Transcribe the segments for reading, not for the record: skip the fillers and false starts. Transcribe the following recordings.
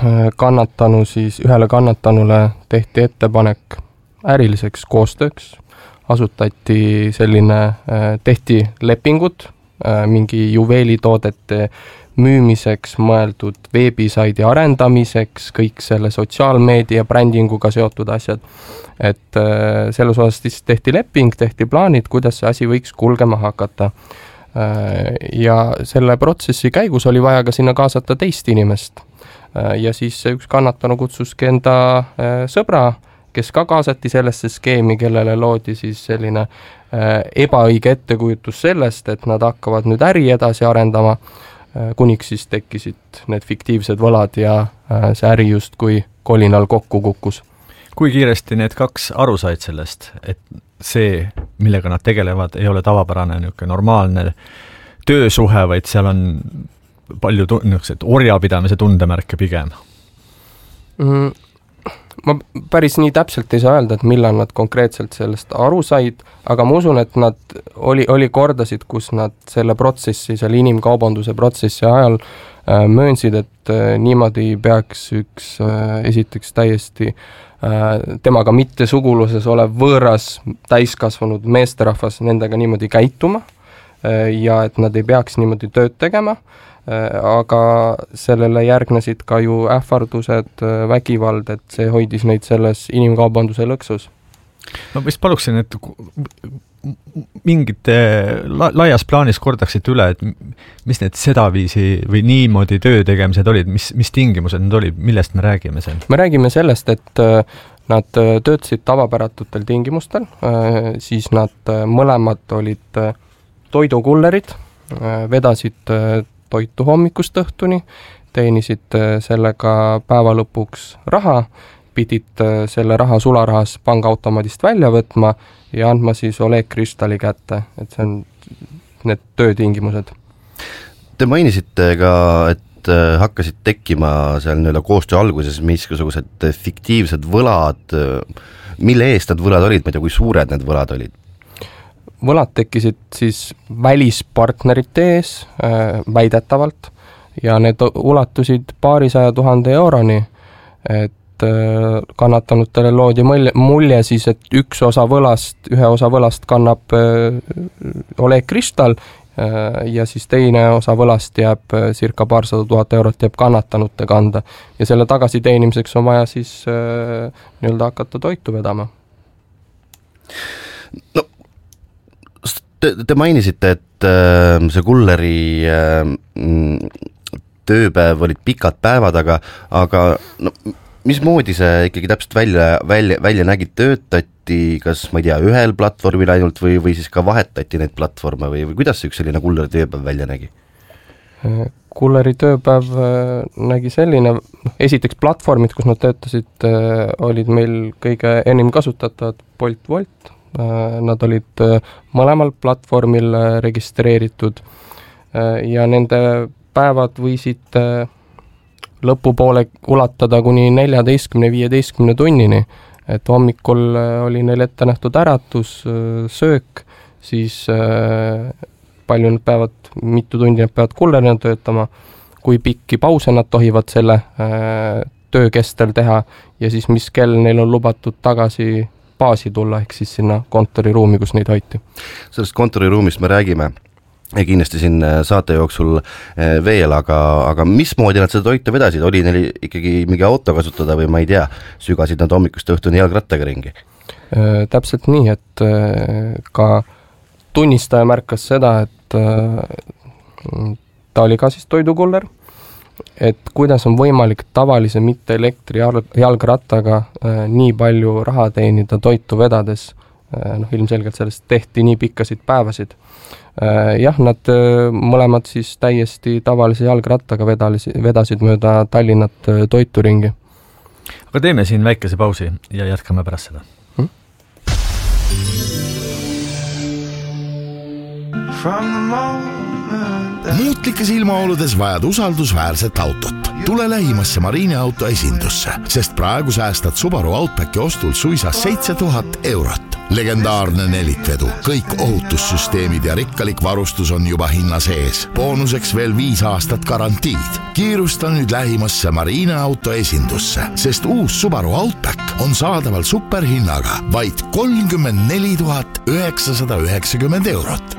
ühele kannatanule tehti ettepanek äriliseks koostööks, asutati tehti lepingud mingi juveelitoodete müümiseks mõeldud veebisaidi arendamiseks, kõik selle sotsiaalmeedia brändinguga seotud asjad. Et selles osas siis tehti leping, tehti plaanid, kuidas see asi võiks kulgema hakata. Ja selle protsessi käigus oli vaja ka sinna kaasata teist inimest. Ja siis üks kannatanu kutsuski enda sõbra, kes ka kaasati sellesse skeemi, kellele loodi siis selline ebaõige ettekujutus sellest, et nad hakkavad nüüd äri edasi arendama, kuniks siis tekkisid need fiktiivsed võlad ja see äri just kui kolinal kokku kukkus. Kui kiiresti need kaks aru said sellest, et see, millega nad tegelevad, ei ole tavapärane normaalne töösuhe, vaid seal on palju orjapidamise tundemärke pigem? Ma päris nii täpselt ei saa öelda, et millal nad konkreetselt sellest aru said, aga ma usun, et nad oli kordasid, kus nad selle inimkaubanduse protsessi ajal möönsid, et niimoodi peaks esiteks täiesti temaga mitte suguluses olev võõras täiskasvanud meesterahvas nendega niimoodi käituma ja et nad ei peaks niimoodi tööd tegema, aga sellele järgnesid ka ju ähvardused, vägivald, et see hoidis neid selles inimkaubanduse lõksus. Ma vist paluksin, et mingite laias plaanis kordaksid üle, et mis need sedaviisi või niimoodi töö tegemised olid, mis tingimused need olid, millest me räägime seal? Me räägime sellest, et nad töötasid tavapäratutel tingimustel, siis nad mõlemad olid toidukullerid, vedasid toitu hommikust õhtuni, teenisid sellega päeva lõpuks raha, pidid selle raha sularahas pangaautomaadist välja võtma ja andma siis Oleg Kristali kätte, et see on need töötingimused. Te mainisite ka, et hakkasid tekkima seal koostöö alguses mingisugused fiktiivsed võlad, mille eest need võlad olid, ma ei tea, kui suured need võlad olid? Võlad tekkisid siis välispartnerite ees väidetavalt ja need ulatusid 200 000 euroni, et kannatanutele loodi mulje siis, et ühe osa võlast kannab Oleg Kristal ja siis teine osa võlast jääb circa 200 000 eurot jääb kannatanute kanda ja selle tagasiteenimiseks on vaja siis hakata toitu vedama. No, te mainisite, et see kulleri tööpäev olid pikad päevad, aga no, mismoodi see ikkagi täpselt välja nägi, töötati, kas ma ei tea, ühel platvormil ainult või siis ka vahetati neid platvorme või kuidas üks selline kulleri tööpäev välja nägi? Kulleri tööpäev nägi selline, esiteks platvormid, kus nad töötasid, olid meil kõige enim kasutatavad Bolt. Nad olid mõlemal platvormil registreeritud ja nende päevad võisid lõpupoole ulatada kuni 14-15 tunnini, et hommikul oli neil ette nähtud äratus, söök, siis mitu tundi nad peavad kullerina töötama, kui pikki pause nad tohivad selle töö kestel teha ja siis mis kell neil on lubatud tagasi baasi tulla, ehk siis sinna kontoriruumi, kus neid hoiti. Sellest kontoriruumist me räägime kindlasti siin saate jooksul veel, aga mismoodi nad seda toitu vedasid? Oli neil ikkagi mingi auto kasutada või ma ei tea, sügasid nad hommikust õhtuni jalgrattaga ringi? Täpselt nii, et ka tunnistaja märkas seda, et ta oli ka siis toidukuller, et kuidas on võimalik tavalise mitte elektri jalgrattaga nii palju raha teenida toitu vedades, ilmselgelt sellest tehti nii pikkasid päevasid. Jah, nad mõlemad siis täiesti tavalise jalgrattaga vedasid mööda Tallinnat toituringi. Aga teeme siin väikese pausi ja jätkame pärast seda. Muutlikes ilmaoludes vajad usaldusväärset autot. Tule lähimasse Marine auto esindusse, sest praegu säästad Subaru Outbacki ostul suisa 7000 eurot. Legendaarne nelikvedu, kõik ohutussüsteemid ja rikkalik varustus on juba hinna sees. Boonuseks veel 5 aastat garantiid. Kiirusta nüüd lähimasse Marine auto esindusse, sest uus Subaru Outback on saadaval superhinnaga vaid 34 990 eurot.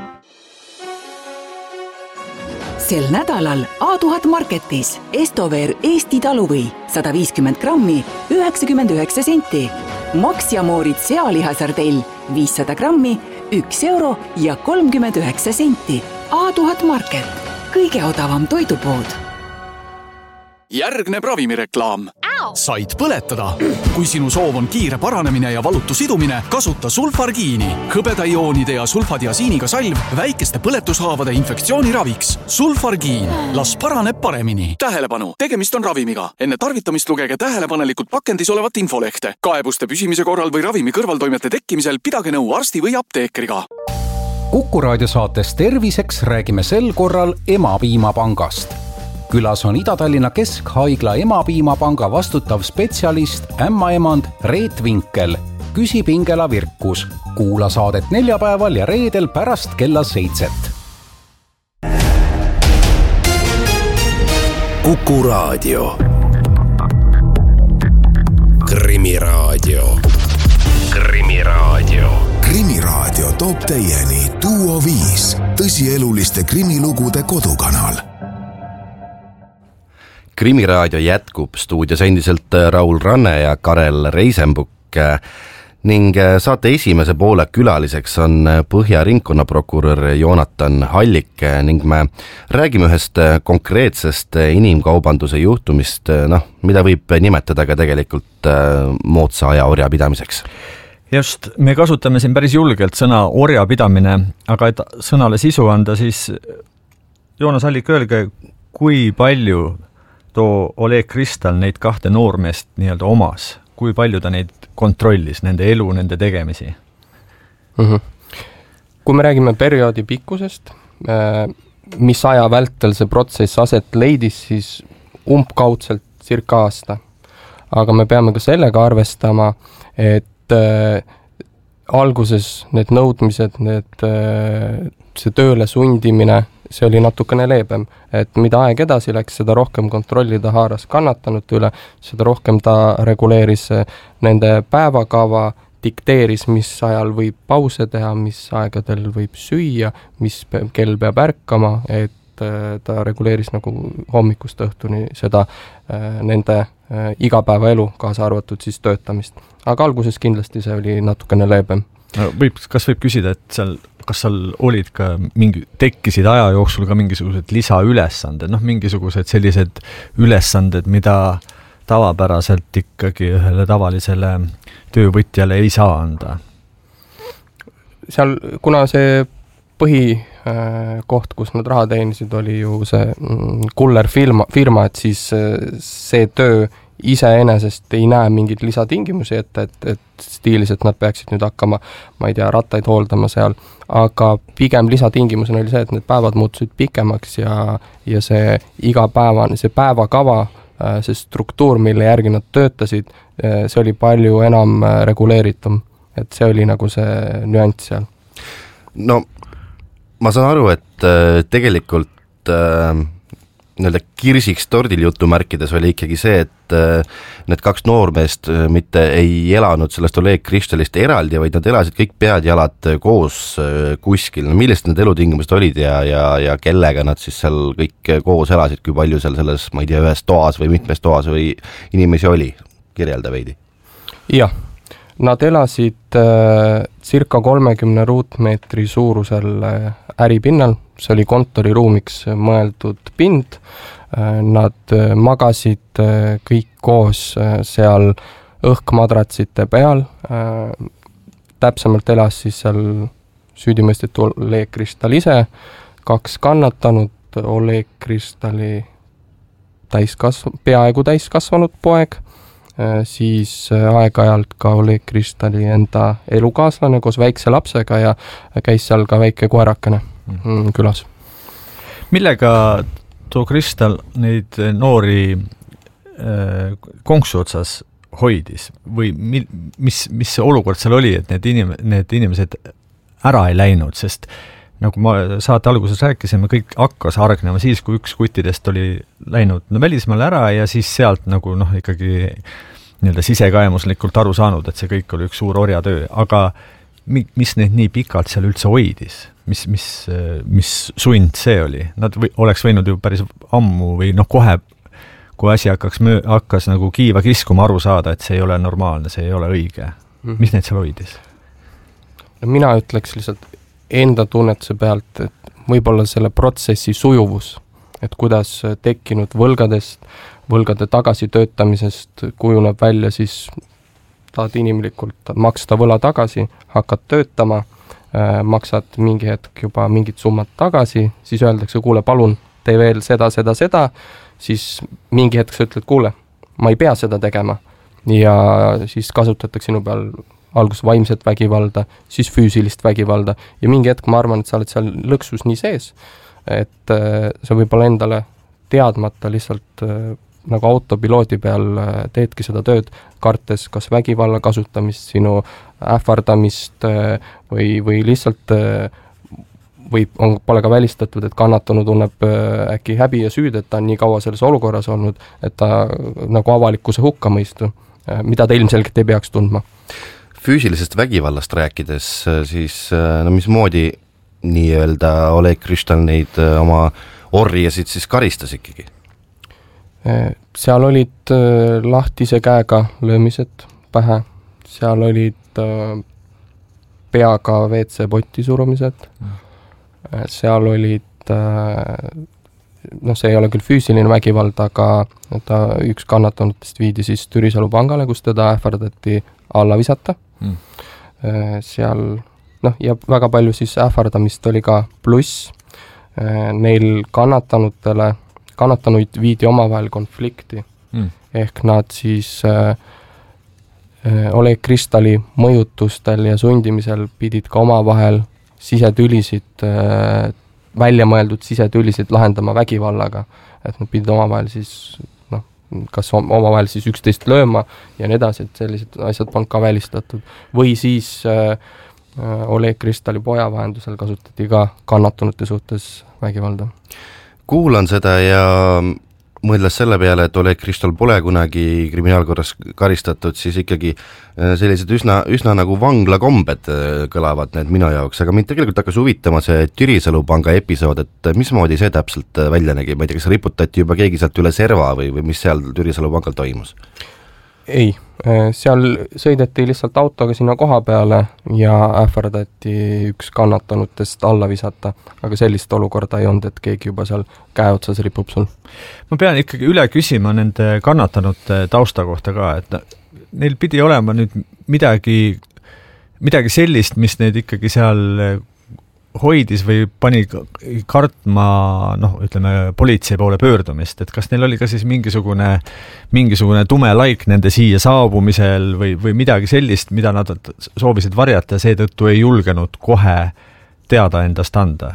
Sel nädalal A1000 Marketis Estover Eesti taluvõi 150 grammi 99 senti. Max ja Moorid sealihasardell 500 grammi 1 euro ja 39 senti. A1000 Market, kõige odavam toidupood. Järgneb ravimireklaam. Said põletada? Kui sinu soov on kiire paranemine ja valutu sidumine, kasuta sulfargiini. Hõbedaioonide ja sulfadiasiiniga salv väikeste põletushaavade infektsiooniraviks. Sulfargiin. Las paraneb paremini. Tähelepanu, tegemist on ravimiga. Enne tarvitamist lugege tähelepanelikult pakendis olevat infolehte. Kaebuste püsimise korral või ravimi kõrvaltoimete tekkimisel pidage nõu arsti või apteekriga. Kuku raadiosaates Terviseks räägime sel korral Emapiimapangast. Külas on Ida-Tallinna Keskhaigla Emapiimapanga vastutav spetsialist ämmaemand Reet Vinkel. Küsi Pingela Virkus. Kuula saadet neljapäeval ja reedel pärast kella 7. Kuku raadio. Krimiraadio. Krimiraadio. Krimiraadio toob teieni Duo 5, tõsieluliste krimilugude kodukanal. Krimiraadio jätkub, stuudios endiselt Raul Ranne ja Karel Reisenbuk ning saate esimese poole külaliseks on Põhja ringkonnaprokurör Joonatan Hallik ning me räägime ühest konkreetsest inimkaubanduse juhtumist, mida võib nimetada ka tegelikult moodsa aja orjapidamiseks. Just, me kasutame siin päris julgelt sõna orjapidamine, aga et sõnale sisu anda, siis Joonas Hallik, öelge, kui palju too Oleg Kristal neid 2 noormeest nii-öelda omas, kui palju ta neid kontrollis, nende elu, nende tegemisi? Kui me räägime perioodi pikkusest, mis aja vältel see protsess aset leidis, siis umbkaudselt circa aasta. Aga me peame ka sellega arvestama, et alguses need nõudmised, see tööle sundimine, see oli natukene leebem, et mida aeg edasi läks, seda rohkem kontrollida haaras kannatanute üle, seda rohkem ta reguleeris nende päevakava, dikteeris, mis ajal võib pause teha, mis aegadel võib süüa, mis kell peab ärkama, et ta reguleeris nagu hommikust õhtuni seda nende igapäevaelu, kaasa arvatud siis töötamist. Aga alguses kindlasti see oli natukene leebem. Kas võib küsida, et kas seal olid ka tekkisid aja jooksul ka mingisugused lisaülesanded, mingisugused sellised ülesanded, mida tavapäraselt ikkagi ühele tavalisele töövõtjale ei saa anda? Seal, kuna see põhikoht, kus nad raha teenisid, oli ju see Kuller firma, et siis see töö iseenesest ei näe mingid lisatingimusi ette, et stiilis, et nad peaksid nüüd hakkama, ma ei tea, rattaid hooldama seal, aga pigem lisatingimusena oli see, et need päevad muutusid pikemaks ja see igapäevane, see päevakava, see struktuur, mille järgi nad töötasid, see oli palju enam reguleeritum, et see oli nagu see nüanss seal. No ma saan aru, et tegelikult kirsiks tordil jutumärkides oli ikkagi see, et need 2 noormeest mitte ei elanud sellest Oleg Kristalist eraldi, vaid nad elasid kõik pead ja jalad koos kuskil. Millised need elutingimused olid ja kellega nad siis seal kõik koos elasid, kui palju seal selles, ma ei tea, ühes toas või mitmes toas või inimesi oli? Kirjelda veidi. Jah, nad elasid circa 30 ruutmeetri suurusel äripinnal, see oli kontoriruumiks mõeldud pind, nad magasid kõik koos seal õhkmadratsite peal, täpsemalt elas siis seal süüdimõistetu Oleg Kristal ise, 2 kannatanud, Oleg Kristali peaaegu täiskasvanud poeg, siis aeg-ajalt ka Oleg Kristali enda elukaaslane koos väikse lapsega ja käis seal ka väike koerakene külas. Millega too Kristal neid noori konksu otsas hoidis või mis see olukord seal oli, et need inimesed ära ei läinud, sest nagu ma saate alguses rääkisime, kõik hakkas hargnema siis, kui üks kuttidest oli läinud välismaale ära ja siis sealt nagu ikkagi nii-öelda sisekaemuslikult aru saanud, et see kõik oli üks suur orjatöö, aga mis neid nii pikalt seal üldse hoidis? Mis sund see oli? Nad oleks võinud ju päris ammu või kohe, kui asi hakkas nagu kiiva kiskuma aru saada, et see ei ole normaalne, see ei ole õige. Mis neid seal hoidis? Mina ütleks lihtsalt enda tunnetuse pealt, et võib-olla selle protsessi sujuvus, et kuidas tekkinud võlgade tagasitöötamisest kujuneb välja siis tahad inimlikult maksta võla tagasi, hakkad töötama, maksad mingi hetk juba mingid summad tagasi, siis öeldakse, kuule, palun, tee veel seda, siis mingi hetk sa ütled, kuule, ma ei pea seda tegema. Ja siis kasutatakse sinu peal alguses vaimset vägivalda, siis füüsilist vägivalda ja mingi hetk ma arvan, et sa oled seal lõksus nii sees, et sa võib-olla endale teadmata lihtsalt nagu autopiloodi peal teedki seda tööd, kartes kas vägivalla kasutamist, sinu ähvardamist või lihtsalt pole ka välistatud, et kannatanu tunneb äkki häbi ja süüd, et ta on nii kaua selles olukorras olnud, et ta nagu avalikkuse hukka mõistu, mida ta ilmselgelt ei peaks tundma. Füüsilisest vägivallast rääkides, siis mismoodi nii-öelda Oleg Kristal neid oma orjasid siis karistas ikkagi? Seal olid lahtise käega löömised pähe, seal olid peaga WC-potti surumised, seal olid, see ei ole küll füüsiline vägivald, aga üks kannatanutest viidi siis Türisalu pangale, kus teda ähvardati alla visata. Seal, ja väga palju siis ähvardamist oli ka pluss, neil kannatanuid viidi omavahel konflikti, ehk nad siis Oleg Kristali mõjutustel ja sundimisel pidid ka omavahel välja mõeldud sisetülisid lahendama vägivallaga, et nad pidid omavahel siis kas omavahel siis üksteist lööma ja nii edasi, et sellised asjad polnud ka välistatud. Või siis Oleg Kristali poja vahendusel kasutati ka kannatunute suhtes vägivalda. Kuulan seda ja mõeldes selle peale, et Oleg Kristal pole kunagi kriminaalkorras karistatud, siis ikkagi sellised üsna nagu vanglakombed kõlavad need minu jaoks, aga mind tegelikult hakkas huvitama see Türisalu panga episood, et mismoodi see täpselt välja nägi, ma ei tea, kas riputati juba keegi sealt üle serva või mis seal Türisalu pangal toimus? Ei, seal sõideti lihtsalt autoga sinna koha peale ja ähvardati üks kannatanutest alla visata, aga sellist olukorda ei olnud, et keegi juba seal käe otsas ripub sul. Ma pean ikkagi üle küsima nende kannatanute tausta kohta ka, et neil pidi olema nüüd midagi sellist, mis neid ikkagi seal hoidis või pani kartma, ütleme, politsei poole pöördumist, et kas neil oli ka siis mingisugune tume laik nende siia saabumisel või midagi sellist, mida nad soovisid varjata ja seetõttu ei julgenud kohe teada endast anda?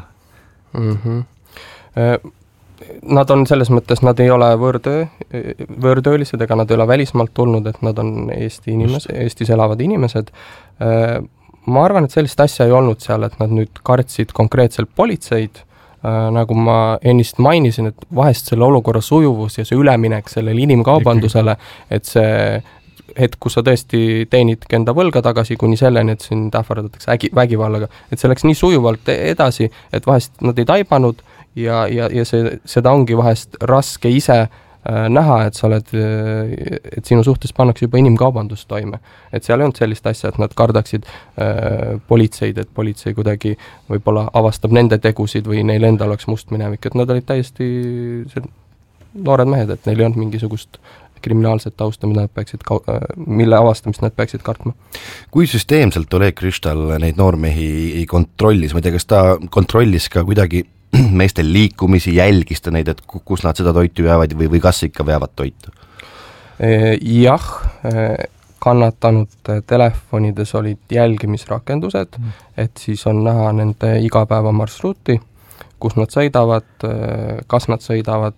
Nad on selles mõttes, nad ei ole võõrtöölised ega nad ei ole välismaalt tulnud, et nad on Eestis elavad inimesed. Ma arvan, et sellist asja ei olnud seal, et nad nüüd kartsid konkreetselt politseid, nagu ma ennist mainisin, et vahest selle olukorra sujuvus ja see üleminek sellele inimkaubandusele, et see hetk, kus sa tõesti teenidki enda võlga tagasi kuni selleni, et sind ähvardatakse vägivallaga, et see läks nii sujuvalt edasi, et vahest nad ei taibanud ja seda ongi vahest raske ise näha, et sinu suhtes pannakse juba inimkaubandust toime. Et seal ei olnud sellist asja, et nad kardaksid politseid, et politsei kuidagi võib-olla avastab nende tegusid või neil endal oleks must minevik, et nad olid täiesti noored mehed, et neil ei olnud mingisugust kriminaalset tausta, mille avastamist nad peaksid kartma. Kui süsteemselt Oleg Kristal neid noormehi kontrollis, ma ei tea, kas ta kontrollis ka kuidagi meestel liikumisi, jälgis ta neid, et kus nad seda toitu jäävad või kas ikka veavad toitu? Jah, kannatanud telefonides olid jälgimisrakendused, et siis on näha nende igapäeva marsruuti, kus nad sõidavad, kas nad sõidavad,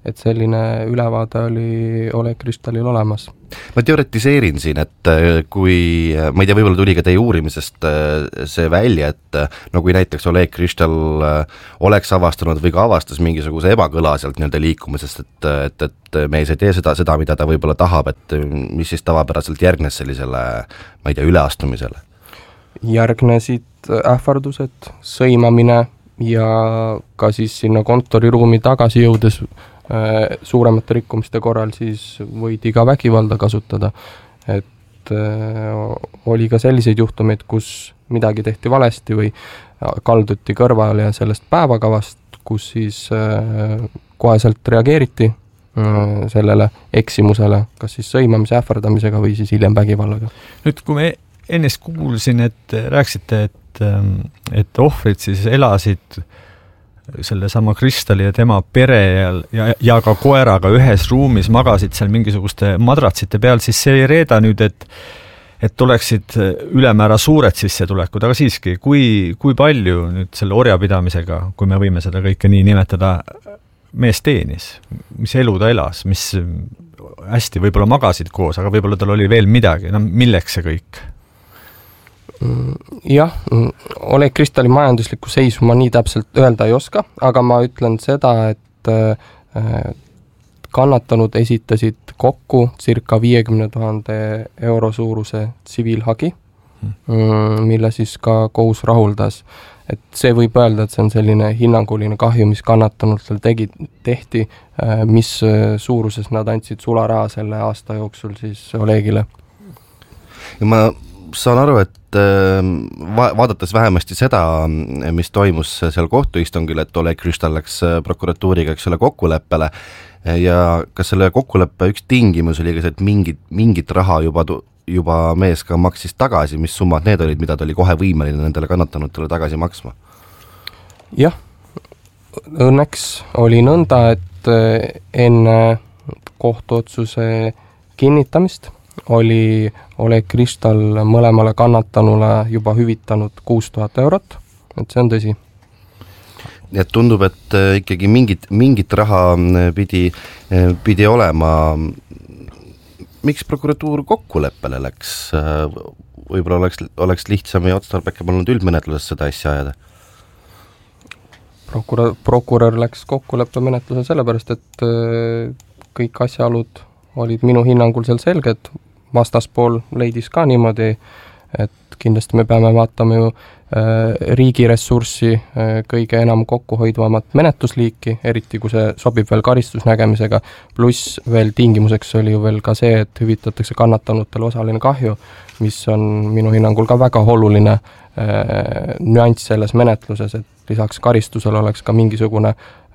et selline ülevaade oli Oleg Kristalil olemas. Ma teoretiseerin siin, et kui, ma ei tea, võib-olla tuli ka teie uurimisest see välja, et no kui näiteks Oleg Kristal oleks avastanud või ka avastas mingisuguse ebakõla sealt nii-öelda liikumisest, et mees ei tee seda, mida ta võib-olla tahab, et mis siis tavapäraselt järgnes sellisele, ma ei tea, üleastumisele? Järgnesid ähvardused, sõimamine ja ka siis sinna kontoriruumi tagasi jõudes suuremate rikkumiste korral siis võidi ka vägivalda kasutada. Et oli ka selliseid juhtumeid, kus midagi tehti valesti või kalduti kõrvale ja sellest päevakavast, kus siis koheselt reageeriti sellele eksimusele, kas siis sõimamise ähvardamisega või siis hiljem vägivallaga. Nüüd, kui me ennest kuulsin, et rääksite, et ohvrid siis elasid selle sama Kristali ja tema pere ja ka koeraga ühes ruumis, magasid seal mingisuguste madratsite peal, siis see ei reeda nüüd, et oleksid ülemäära suured sissetulekud, aga siiski, kui palju nüüd selle orjapidamisega, kui me võime seda kõike nii nimetada, mees teenis, mis elu ta elas, mis hästi võib-olla magasid koos, aga võib-olla tal oli veel midagi, no milleks see kõik? Jah, Oleg Kristali majanduslikku seisu ma nii täpselt öelda ei oska, aga ma ütlen seda, et kannatanud esitasid kokku circa 50 000 euro suuruse tsiviilhagi, mille siis ka kohus rahuldas. Et see võib öelda, et see on selline hinnanguline kahju, mis kannatanutel tehti, mis suuruses nad andsid sularaha selle aasta jooksul siis Olegile. Ja ma saan aru, et vaadates vähemasti seda, mis toimus seal kohtuistungil, et Oleg Kristal läks prokuratuuriga selle kokkuleppele ja kas selle kokkuleppe üks tingimus oli ka see, et mingit raha juba mees ka maksis tagasi, mis summad need olid, mida ta oli kohe võimeline nendele kannatanutele tagasi maksma? Jah, õnneks oli nõnda, et enne kohtuotsuse kinnitamist oli Oleg Kristal mõlemale kannatanule juba hüvitanud 6000 eurot, et see on tõsi. Ja tundub, et ikkagi mingit raha pidi olema. Miks prokuratuur kokkuleppele läks? Võib-olla oleks lihtsam ja otstarbekam olnud üldmenetluses seda asja ajada? Prokurör läks kokkuleppe menetluse sellepärast, et kõik asjaolud olid minu hinnangul seal selged, vastaspool leidis ka niimoodi, et kindlasti me peame vaatama ju riigi ressurssi kõige enam kokkuhoidvamat menetlusliiki, eriti kui see sobib veel karistusnägemisega, pluss veel tingimuseks oli ju veel ka see, et hüvitatakse kannatanutele osaline kahju, mis on minu hinnangul ka väga oluline nüanss selles menetluses, et lisaks karistusele oleks ka mingisugune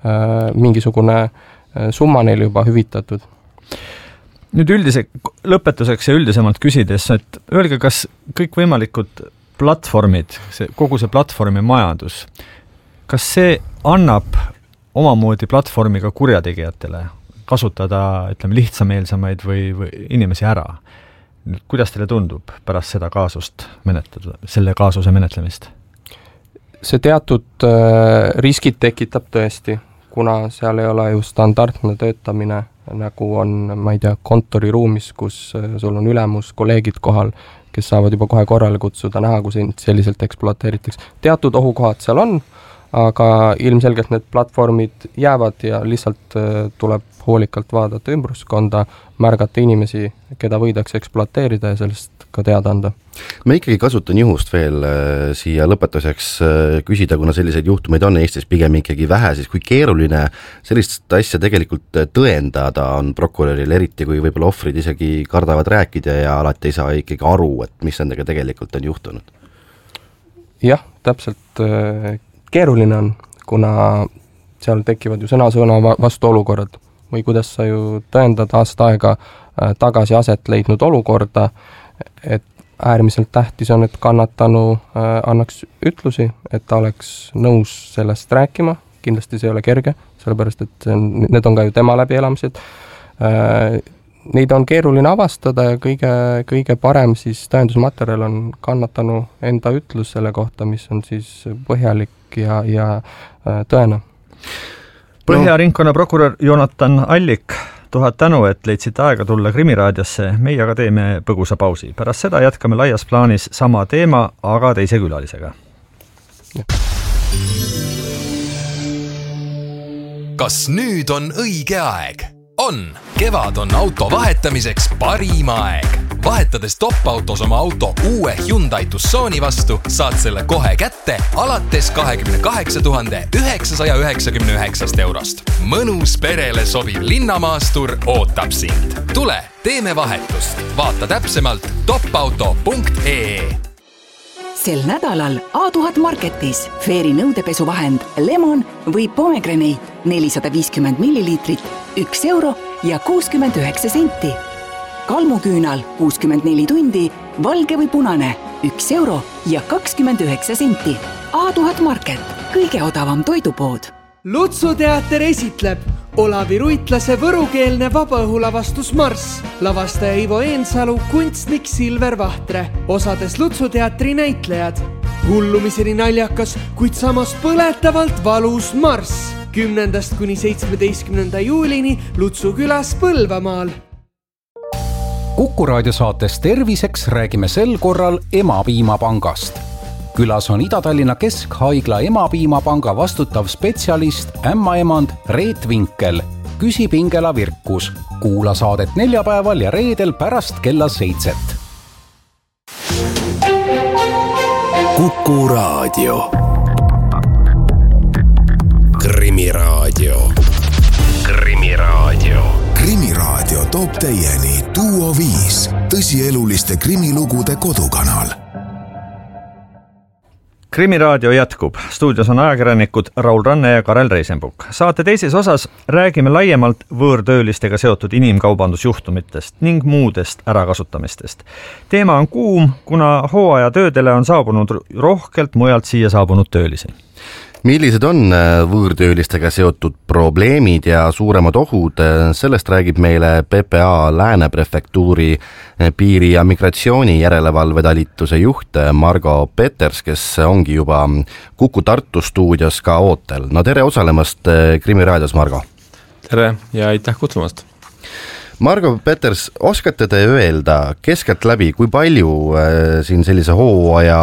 summa neile juba hüvitatud. Nüüd lõpetuseks ja üldisemalt küsides, et öelge, kas kõikvõimalikud platvormid, kogu see platvormi majandus, kas see annab omamoodi platvormiga kurjategijatele kasutada, ütleme, lihtsameelsamaid või inimesi ära? Nüüd, kuidas teile tundub pärast seda kaasust menetleda, selle kaasuse menetlemist? See teatud riskid tekitab tõesti, kuna seal ei ole ju standardne töötamine, nagu on, ma ei tea, kontoriruumis, kus sul on ülemus, kolleegid kohal, kes saavad juba kohe korrale kutsuda, näha, kui selliselt ekspluateeritakse. Teatud ohukohad seal on, aga ilmselgelt need platvormid jäävad ja lihtsalt tuleb hoolikalt vaadata ümbruskonda, märgata inimesi, keda võidakse ekspluateerida ja sellest ka teada anda. Ma ikkagi kasutan juhust veel siia lõpetuseks küsida, kuna selliseid juhtumeid on Eestis pigem ikkagi vähe, siis kui keeruline sellist asja tegelikult tõendada on prokuröril, eriti kui võib-olla ohvrid isegi kardavad rääkida ja alati ei saa ikkagi aru, et mis nendega tegelikult on juhtunud? Jah, täpselt keeruline on, kuna seal tekivad ju sõna vastu olukorrad või kuidas sa ju tõendad aasta aega tagasi aset leidnud olukorda, et äärmiselt tähtis on, et kannatanu annaks ütlusi, et ta oleks nõus sellest rääkima, kindlasti see ei ole kerge, sellepärast et need on ka ju tema läbielamised. Neid on keeruline avastada ja kõige parem siis tõendusmaterjal on kannatanu enda ütlus selle kohta, mis on siis põhjalik ja tõene. Põhja ringkonnaprokurör Jonatan Allik, 1000 tänu, et leidsite aega tulla Krimiraadiosse. Meie aga teeme põgusa pausi. Pärast seda jätkame laias plaanis sama teema, aga teise külalisega. Kas nüüd on õige aeg? On! Kevad on auto vahetamiseks parim aeg. Vahetades top-autos oma auto uue Hyundai Tucsoni vastu, saad selle kohe kätte alates 28 999 eurost. Mõnus perele sobiv linnamaastur ootab sind. Tule, teeme vahetust. Vaata täpsemalt topauto.ee. Sel nädalal A1000 Marketis Fairy nõudepesuvahend Lemon või Pomegranate 450 milliliitrit, 1 euro ja 69 senti. Kalmuküünal 64 tundi, valge või punane, 1 euro ja 29 senti. A1000 Market, kõige odavam toidupood. Lutsuteater esitleb Olavi Ruitlase võrukeelne vabaõhulavastus Marss, lavastaja Ivo Eensalu, kunstnik Silver Vahtre, osades Lutsuteatri näitlejad. Hullumiseni naljakas, kuid samas põletavalt valus Marss. 10. kuni 17. juulini Lutsu külas Põlvamaal. Kuku raadio saates Terviseks räägime sel korral Emapiimapangast. Külas on Ida-Tallinna Keskhaigla Emapiimapanga vastutav spetsialist ämmaemand Reet Vinkel. Küsi Pingela Virkus. Kuula saadet neljapäeval ja reedel pärast kella 7. Kuku raadio. Krimiraadio. Krimiraadio. Krimiraadio toob teieni Duo 5, tõsieluliste krimilugude kodukanal. Krimiraadio jätkub. Stuudios on ajakirjanikud Raul Ranne ja Karel Reisenbuk. Saate teises osas räägime laiemalt võõrtöölistega seotud inimkaubandusjuhtumitest ning muudest ärakasutamistest. Teema on kuum, kuna hooajatöödele on saabunud rohkelt mujalt siia saabunud töölisi. Millised on võõrtöölistega seotud probleemid ja suuremad ohud? Sellest räägib meile PPA Lääne prefektuuri piiri- ja migratsiooni järelevalvedalituse juht Margo Peters, kes ongi juba Kuku Tartu stuudios ka ootel. No tere osalemast Krimiraadios, Margo! Tere ja aitäh kutsumast! Margo Peters, oskate te öelda keskelt läbi, kui palju siin sellise hooaja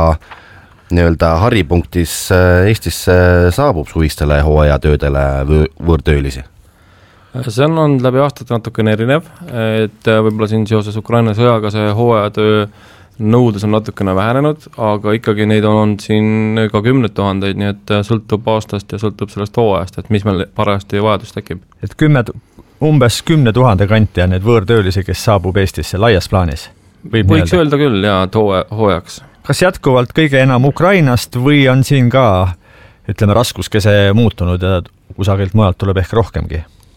haripunktis Eestisse saabub suvistele hooajatöödele võõrtöölisi? See on olnud läbi aastate natukene erinev, et võib-olla siin seoses Ukraina sõjaga see hooajatöö nõudlus on natukene vähenenud, aga ikkagi neid on olnud siin ka 10 000, nii et sõltub aastast ja sõltub sellest hooajast, et mis meil parajasti vajadus tekib. Et umbes 10 000 kanti on need võõrtöölisi, kes saabub Eestisse laias plaanis? Võiks öelda küll, jaa, hooajaks. Kas jätkuvalt kõige enam Ukrainast või on siin ka, raskuskese muutunud ja kusagilt mujalt tuleb ehk rohkemgi?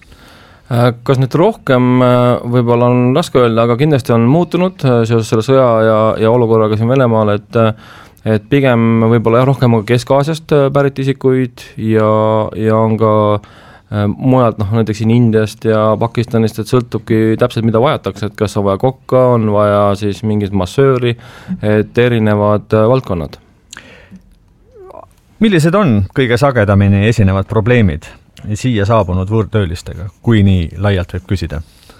Kas nüüd rohkem võib-olla on raske öelda, aga kindlasti on muutunud seoses selle sõja ja olukorraga siin Venemaal, et pigem võib-olla rohkem Kesk-Aasiast pärit isikuid ja on ka mujalt, näiteks siin Indiast ja Pakistanist, et sõltubki täpselt, mida vajatakse, et kas on vaja kokka, on vaja siis mingit massööri, et erinevad valdkonnad. Millised on kõige sagedamini esinevad probleemid siia saabunud võõrtöölistega, kui nii laialt võib küsida?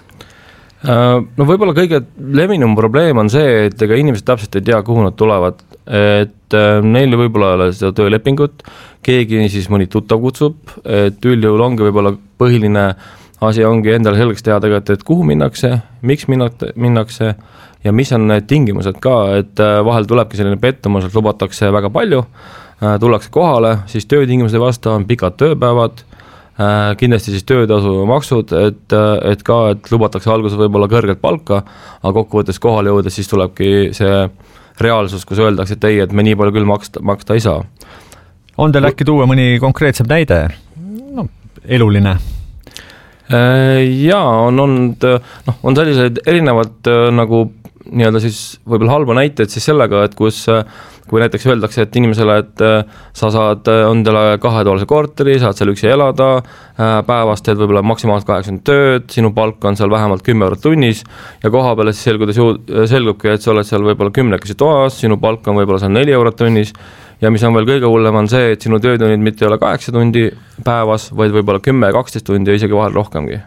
No võib-olla kõige levinum probleem on see, et ega inimesed täpselt ei tea, kuhu nad tulevad, et neil võib-olla ei ole seda töölepingut, keegi siis mõni tuttav kutsub, et üldjuhul ongi võib-olla põhiline asi ongi endale selgeks teha tegelikult, et kuhu minnakse, miks minnakse ja mis on need tingimused ka, et vahel tulebki selline pettumus, et lubatakse väga palju, tullakse kohale, siis töötingimused vasta on pikad tööpäevad, kindlasti siis töötasu maksud, et lubatakse alguses võib-olla kõrgelt palka, aga kokkuvõttes kohale jõudes siis tulebki see reaalsus, kus öeldakse, et ei, et me nii palju küll maksta ei saa. On teil äkki tuua mõni konkreetsem näide? Eluline? Jaa, on sellised erinevad nagu nii-öelda siis võib-olla halba näiteid siis sellega, et kui näiteks öeldakse, et inimesele, et sa saad endale 2-toalise korteri, saad seal üksi elada, päevast teed võib-olla maksimaalselt 8 tööd, sinu palk on seal vähemalt 10 eurot tunnis ja koha peale siis selgubki, et sa oled seal võib-olla 10 toas, sinu palk on võib-olla seal 4 eurot tunnis ja mis on veel kõige hullem on see, et sinu töötunnid mitte ei ole 8 tundi päevas, vaid võib-olla 10-12 tundi ja isegi vahel rohkemgi.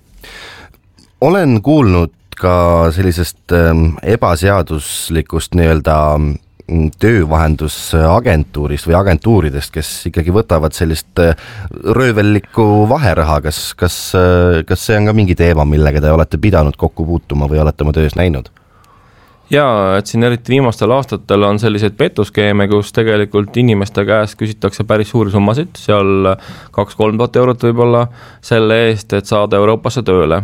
Olen kuulnud ka sellisest ebaseaduslikust nii-öelda töövahendusagentuurist või agentuuridest, kes ikkagi võtavad sellist röövellikku vaheraha, kas see on ka mingi teema, millega te olete pidanud kokku puutuma või olete oma töös näinud? Jaa, et siin eriti viimastel aastatel on selliseid petuskeeme, kus tegelikult inimeste käest küsitakse päris suuri summasid, seal 2-3 tuhat eurot võib-olla selle eest, et saada Euroopasse tööle.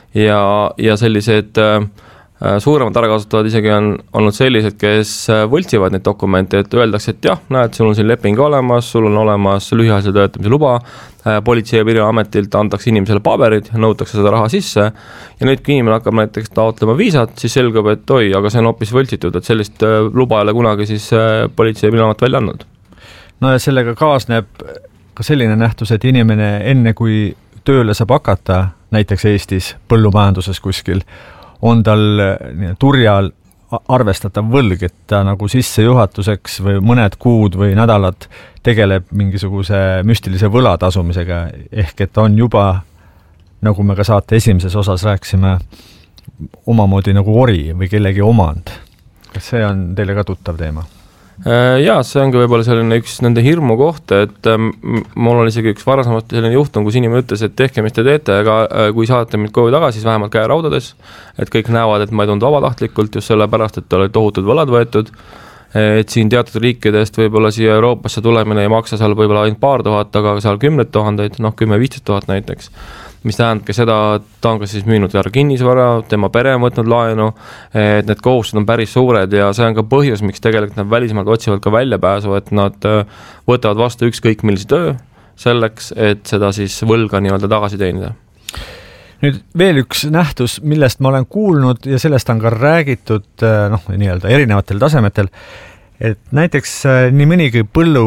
Ja sellised suuremad ärakasutavad isegi on olnud sellised, kes võltsivad neid dokumente, et öeldakse, et jah, näed, sul on siin leping olemas, sul on olemas lühiajalise töötamise luba, politsei- ja piiriametilt antakse inimesele paberid, nõutakse seda raha sisse ja nüüd, kui inimene hakkab näiteks taotlema viisat, siis selgub, et oi, aga see on hoopis võltsitud, et sellist luba ei ole kunagi siis politsei- ja piiriamet välja andnud. No ja sellega kaasneb ka selline nähtus, et inimene enne kui tööle saab hakata, näiteks Eestis põllumajanduses kuskil, on tal turjal arvestatav võlg, et ta nagu sissejuhatuseks või mõned kuud või nädalad tegeleb mingisuguse müstilise võla tasumisega, ehk et on juba, nagu me ka saate esimeses osas rääkisime, omamoodi nagu ori või kellegi omand. Kas see on teile ka tuttav teema? Jaa, see ongi võib-olla selline üks nende hirmu koht, et mul on isegi üks varasemalt selline juhtum, kus inimene ütles, et tehke, mis te teete, aga kui saate mind koju tagasi, siis vähemalt käe raudades, et kõik näevad, et ma ei tundu vabatahtlikult just sellepärast, et olid tohutud võlad võetud, et siin teatud riikidest võib-olla siia Euroopasse tulemine ei maksa seal võib-olla ainult paar tuhat, aga seal 10 000, 10-15 000 näiteks, mis tähendabki seda, et ta on ka siis müünud ära kinnisvara, tema pere on võtnud laenu, et need kohustused on päris suured ja see on ka põhjus, miks tegelikult nad välismaalt otsivad ka väljapääsu, et nad võtavad vastu ükskõik millise töö selleks, et seda siis võlga nii-öelda tagasi teenida. Nüüd veel üks nähtus, millest ma olen kuulnud ja sellest on ka räägitud nii-öelda erinevatel tasemetel, et näiteks nii mõnigi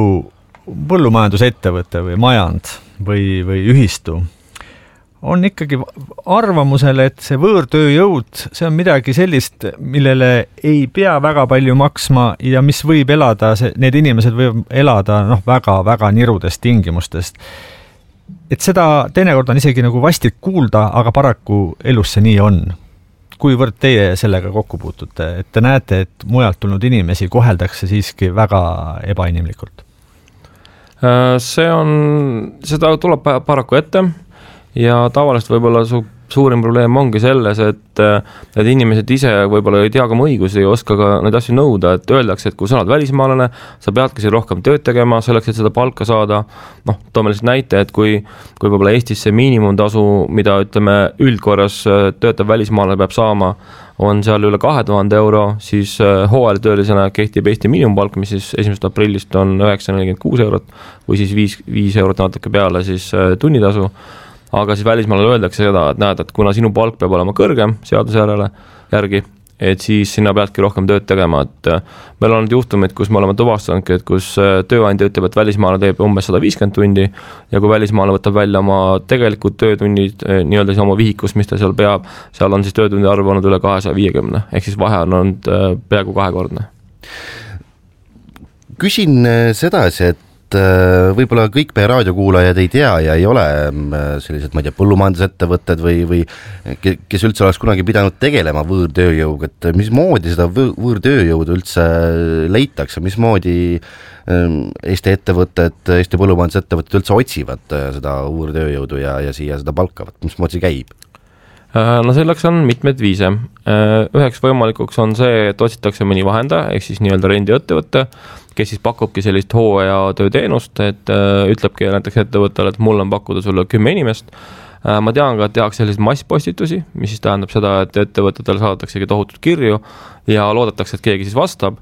põllumajandusettevõte või majand või ühistu on ikkagi arvamusel, et see võõrtööjõud, see on midagi sellist, millele ei pea väga palju maksma ja mis võib elada, need inimesed võib elada väga-väga nirudest tingimustest. Et seda teinekord on isegi nagu vastik kuulda, aga paraku elus see nii on. Kuivõrd teie sellega kokku puutute, et te näete, et mujalt tulnud inimesi koheldakse siiski väga ebainimlikult? Seda tuleb paraku ette ja tavaliselt võib-olla suurim probleem ongi selles, et need inimesed ise võib-olla ei tea ka oma õigusi, ei oska ka neid asju nõuda, et öeldakse, et kui sa oled välismaalane, sa peadki siin rohkem tööd tegema selleks, et seda palka saada. Toome lihtsalt näite, et kui võib-olla Eestis see miinimumtasu, mida ütleme üldkorras töötav välismaalane peab saama, on seal üle 2000 euro, siis hooajatöölisena kehtib Eesti miinimumpalk, mis siis 1. aprillist on 946 eurot või siis 5 eurot natuke peale siis tunnitasu. Aga siis välismaal öeldakse seda, et näed, et kuna sinu palk peab olema kõrgem seaduse järgi, et siis sinna peadki rohkem tööd tegema, et meil on juhtumid, kus me oleme tuvastanudki, et kus tööandja ütleb, et välismaale teeb umbes 150 tundi ja kui välismaale võtab välja oma tegelikud töötunnid, nii-öelda siis oma vihikus, mis ta seal peab, seal on siis töötundi arv olnud üle 250, ehk siis vahe on olnud peaaegu kahekordne. Küsin sedasi, et võib-olla kõik meie raadiokuulajad ei tea ja ei ole sellised, ma ei tea, põllumajandusettevõtted või kes üldse oleks kunagi pidanud tegelema võõrtööjõuga, et mismoodi seda võõrtööjõudu üldse leitakse, mismoodi Eesti ettevõtted, Eesti põllumajandusettevõtted üldse otsivad seda võõrtööjõudu ja siia seda palkavat, mismoodi see käib? No selleks on mitmed viise. Üheks võimalikuks on see, et otsitakse mõni vahendaja, ehk siis nii-öelda rendiettevõtte, kes siis pakubki sellist hooaja tööteenust, et ütlebki näiteks ettevõttele, et mul on pakkuda sulle 10 inimest. Ma tean ka, et tehakse selliseid masspostitusi, mis siis tähendab seda, et ettevõtetel saadaksegi tohutud kirju ja loodetakse, et keegi siis vastab.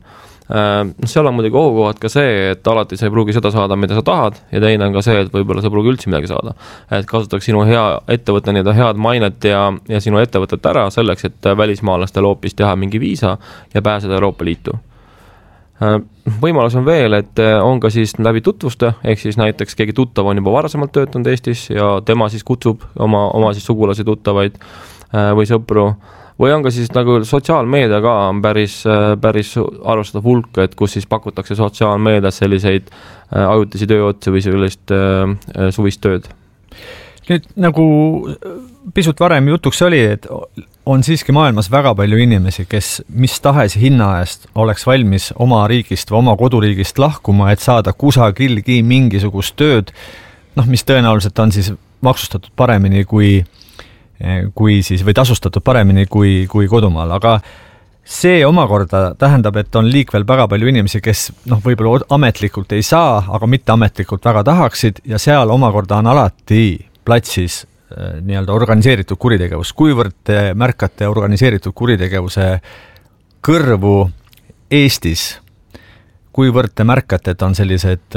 Seal on muidugi ohukohad ka see, et alati sa ei pruugi seda saada, mida sa tahad, ja teine on ka see, et võib-olla sa ei pruugi üldse midagi saada. Et kasutaks sinu hea ettevõtte nii-öelda head mainet ja sinu ettevõtet ära selleks, et välismaalastel hoopis teha mingi viisa ja pääseda Euroopa Liitu. Võimalus on veel, et on ka siis läbi tutvuste, ehk siis näiteks keegi tuttav on juba varasemalt töötanud Eestis ja tema siis kutsub oma siis sugulasi tuttavaid või sõpru, või on ka siis nagu sotsiaalmeedia ka on päris arvestatav hulk, et kus siis pakutakse sotsiaalmeedias selliseid ajutisi tööotsi või sellist suvist tööd. Nüüd nagu pisut varem jutuks oli, et on siiski maailmas väga palju inimesi, kes mis tahes hinna eest oleks valmis oma riigist või oma koduriigist lahkuma, et saada kusagilgi mingisugust tööd, mis tõenäoliselt on siis maksustatud paremini kui siis, või tasustatud paremini kui kodumaal, aga see omakorda tähendab, et on liikvel väga palju inimesi, kes võib-olla ametlikult ei saa, aga mitte ametlikult väga tahaksid ja seal omakorda on alati platsis nii-öelda organiseeritud kuritegevus. Kuivõrd te märkate organiseeritud kuritegevuse kõrvu Eestis, kuivõrd te märkate, et on sellised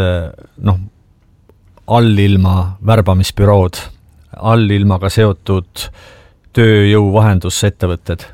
allilma värbamisbürood, allilmaga seotud tööjõuvahendusettevõtted?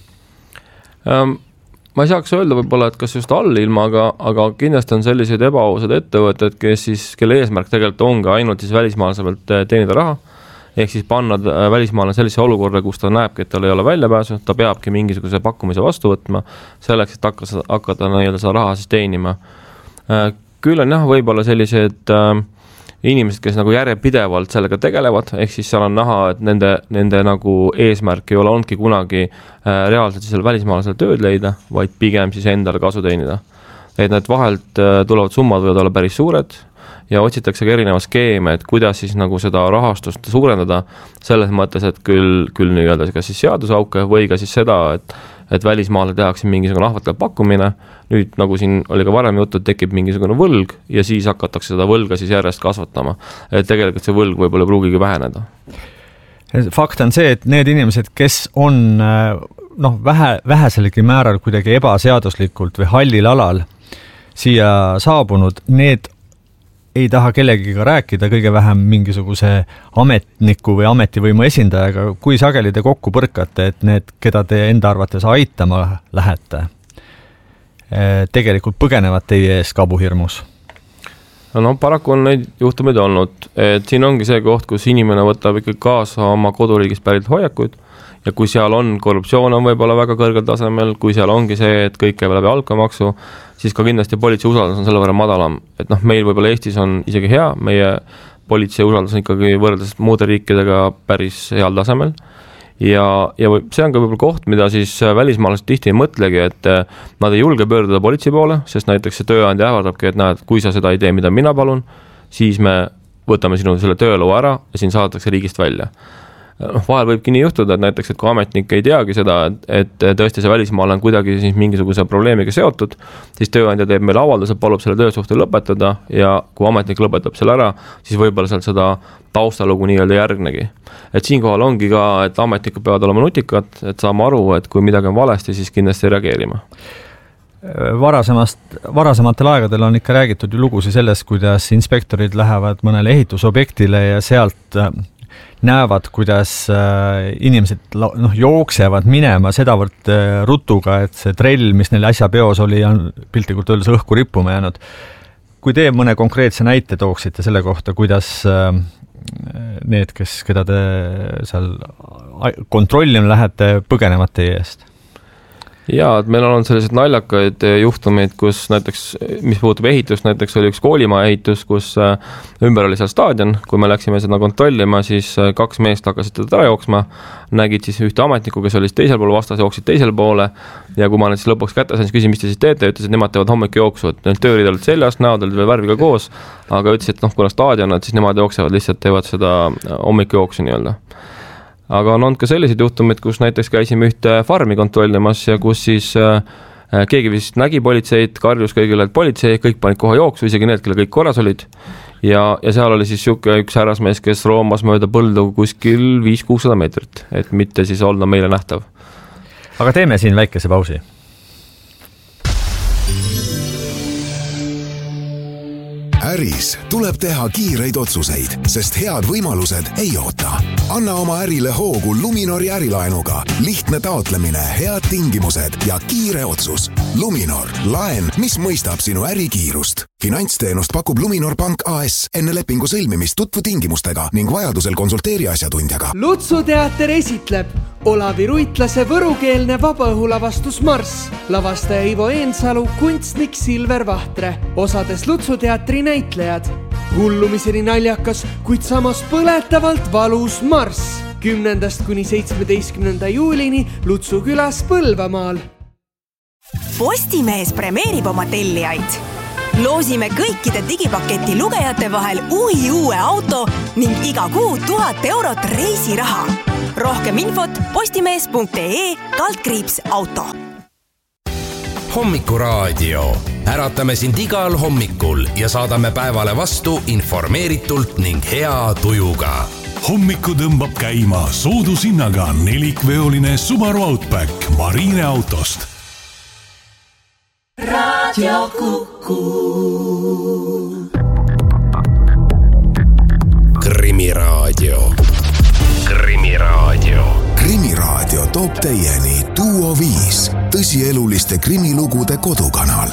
Ma ei saaks öelda võib-olla, et kas just allilmaga, aga kindlasti on selliseid ebaausad ettevõtted, kelle eesmärk tegelikult ongi ainult siis välismaalase pealt teenida raha, ehk siis panna välismaalane sellise olukorda, kus ta näebki, et tal ei ole väljapääsu, ta peabki mingisuguse pakkumise vastu võtma, selleks, et hakata nii-öelda seda raha siis teenima. Küll on võib-olla sellised inimesed, kes nagu järjepidevalt sellega tegelevad, ehk siis seal on näha, et nende nagu eesmärk ei ole olnudki kunagi reaalselt selle välismaalasele tööd leida, vaid pigem siis endale kasu teenida. Et need vahelt tulevad summad võivad olla päris suured ja otsitakse ka erineva skeeme, et kuidas siis nagu seda rahastust suurendada selles mõttes, et küll nii-öelda ka siis seadusauke või ka siis seda, et välismaale tehakse mingisugune ahvatlev pakkumine, nüüd nagu siin oli ka varem juttu, et tekib mingisugune võlg ja siis hakatakse seda võlga siis järjest kasvatama. Et tegelikult see võlg võib-olla pruugigi väheneda. Fakt on see, et need inimesed, kes on väheselegi määral kuidagi ebaseaduslikult või hallil alal siia saabunud, need ei taha kellegiga rääkida, kõige vähem mingisuguse ametniku või ametivõimu esindajaga, kui sageli te kokku põrkate, et need, keda te enda arvates aitama lähete, tegelikult põgenevad teie ees kabuhirmus? Paraku on neid juhtumeid olnud, et siin ongi see koht, kus inimene võtab ikkagi kaasa oma koduriigist pärit hoiakuid ja kui seal on korruptsioon on võib-olla väga kõrgel tasemel, kui seal ongi see, et kõik käib läbi alkamaksu, siis ka kindlasti politsei usaldus on selle võrra madalam. Et meil võib-olla Eestis on isegi hea, meie politsei usaldus on ikkagi võrreldes muude riikidega päris heal tasemel ja see on ka võib-olla koht, mida siis välismaalased tihti ei mõtlegi, et nad ei julge pöörduda politsei poole, sest näiteks see tööandja ähvardabki, et näed, kui sa seda ei tee, mida mina palun, siis me võtame sinu selle tööloa ära ja siin saadetakse riigist välja. Vahel võibki nii juhtuda, et näiteks, et kui ametnik ei teagi seda, et tõesti see välismaal on kuidagi siis mingisuguse probleemiga seotud, siis tööandja teeb meile avalduse, palub selle töösuhte lõpetada ja kui ametnik lõpetab selle ära, siis võib-olla sealt seda taustalugu nii-öelda järgnegi. Et siinkohal ongi ka, et ametnikud peavad olema nutikad, et saama aru, et kui midagi on valesti, siis kindlasti reageerima. Varasematel aegadel on ikka räägitud ju lugusi sellest, kuidas inspektorid lähevad mõnele ehitusobjektile ja sealt näevad, kuidas inimesed jooksevad minema sedavõrd rutuga, et see trell, mis neil äsja peos oli, on piltlikult öeldes õhku rippuma jäänud. Kui te mõne konkreetse näite tooksite selle kohta, kuidas need, keda te seal kontrollima lähete, põgenevad teie eest? Jaa, et meil on sellised naljakaid juhtumeid, kus näiteks, mis puutub ehitust, näiteks oli üks koolimaa ehitus, kus ümber oli seal staadion, kui me läksime seda kontrollima, siis 2 meest hakkasid teda ära jooksma, nägid siis ühte ametnikku, kes oli teisel pool vastas, jooksid teisel poole ja kui ma nüüd siis lõpuks kätte sain, siis küsin, mis te siis teete, ütles, et nemad teevad hommik jooksu, et need töörid olid seljas, näod olid veel värviga koos, aga ütles, et kuna staadion, et siis nemad jooksevad, lihtsalt teevad seda hommik jooksu nii-öelda. Aga on olnud ka sellised juhtumid, kus näiteks käisime ühte farmi kontrollimas ja kus siis keegi vist nägi politseid, karjus kõigile, et politsei, kõik panid kohe jooksu, isegi need, kelle kõik korras olid. Ja seal oli siis üks härrasmees, kes roomas mööda põldu kuskil 500-600 meetrit, et mitte siis olla meile nähtav. Aga teeme siin väikese pausi. äris tuleb teha kiireid otsuseid, sest head võimalused ei oota. Anna oma ärile hoogu Luminori ärilaenuga. Lihtne taotlemine, head tingimused ja kiire otsus. Luminor, laen, mis mõistab sinu ärikiirust. Finantsteenust pakub Luminor Pank AS. Enne lepingu sõlmimist tutvu tingimustega ning vajadusel konsulteeri asjatundjaga. Lutsuteater esitleb Olavi Ruitlase võrukeelne vabaõhulavastus Marss. Lavastaja Ivo Eensalu, kunstnik Silver Vahtre. Osades Lutsuteatri näitlejad. Hullumiseni naljakas, kuid samas põletavalt valus Marss. 10. kuni 17. juulini Lutsu külas Põlvamaal. Postimees premeerib oma tellijaid. Loosime kõikide digipaketi lugejate vahel uue auto ning iga kuu 1000 eurot reisiraha. Rohkem infot postimees.ee/auto. Hommikuraadio. Äratame sind igal hommikul ja saadame päevale vastu informeeritult ning hea tujuga. Hommiku tõmbab käima soodushinnaga 4-veoline Subaru Outback Marine autost. Radio Kuku. Krimiraadio. Krimiraadio toob teieni Duo 5, tõsieluliste krimilugude kodukanal.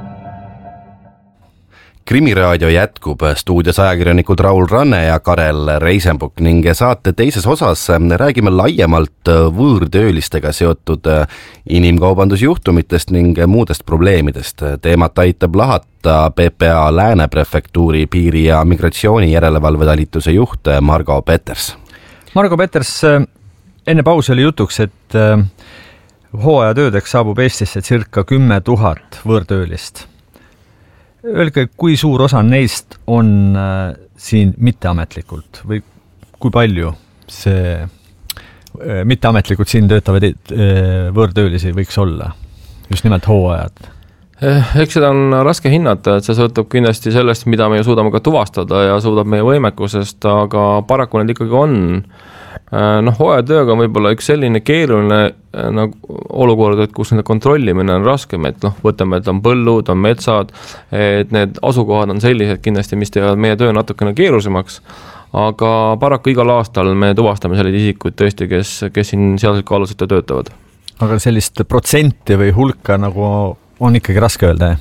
Krimiraadio jätkub, stuudios ajakirjanikud Raul Ranne ja Karel Reisenbuk ning saate teises osas räägime laiemalt võõrtöölistega seotud inimkaubandusjuhtumitest ning muudest probleemidest. Teemat aitab lahata PPA Lääne prefektuuri piiri- ja migratsioonijärelevalvetalituse juht Margo Peters. Margo Peters, enne pausi oli jutuks, et hooajatöödeks saabub Eestisse circa 10 000 võõrtöölist. Öelge, kui suur osa neist on siin mitteametlikult või kui palju see mitteametlikult siin töötavaid võõrtöölisi võiks olla? Just nimelt hooajad. Eks seda on raske hinnata, et see sõltub kindlasti sellest, mida me suudame ka tuvastada ja suudab meie võimekusest, aga paraku need ikkagi on. Hooajatööga on võib-olla üks selline keeruline olukord, et kus nende kontrollimine on raskem, et võtame, et on põllud, on metsad, et need asukohad on sellised kindlasti, mis teevad meie töö natukene keerusemaks, aga paraku igal aastal me tuvastame selliseid isikuid tõesti, kes siin seadusliku aluseta töötavad. Aga sellist protsenti või hulka nagu on ikkagi raske öelda,